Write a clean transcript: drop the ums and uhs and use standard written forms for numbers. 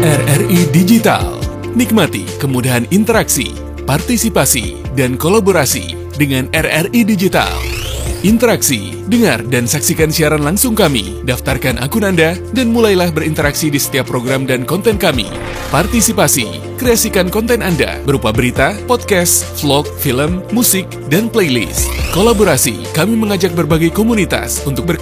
RRI Digital. Nikmati kemudahan interaksi, partisipasi, dan kolaborasi dengan RRI Digital. Interaksi, dengar dan saksikan siaran langsung kami, daftarkan akun Anda, dan mulailah berinteraksi di setiap program dan konten kami. Partisipasi, kreasikan konten Anda berupa berita, podcast, vlog, film, musik, dan playlist. Kolaborasi, kami mengajak berbagai komunitas untuk